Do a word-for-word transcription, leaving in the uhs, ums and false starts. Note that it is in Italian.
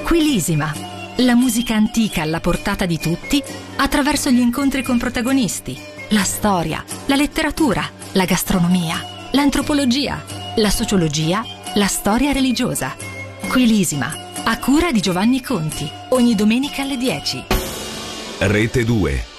Quilisima, la musica antica alla portata di tutti attraverso gli incontri con protagonisti, la storia, la letteratura, la gastronomia, l'antropologia, la sociologia, la storia religiosa. Quilisima, a cura di Giovanni Conti, ogni domenica alle dieci. Rete due.